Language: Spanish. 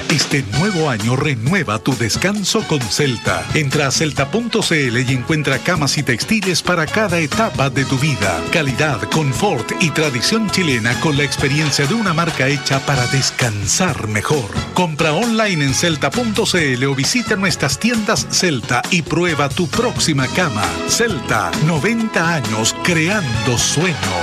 Este nuevo año renueva tu descanso con Celta. Entra a celta.cl y encuentra camas y textiles para cada etapa de tu vida. Calidad, confort y tradición chilena con la experiencia de una marca hecha para descansar mejor. Compra online en celta.cl o visita nuestras tiendas Celta y prueba tu próxima cama. Celta, 90 años creando sueños.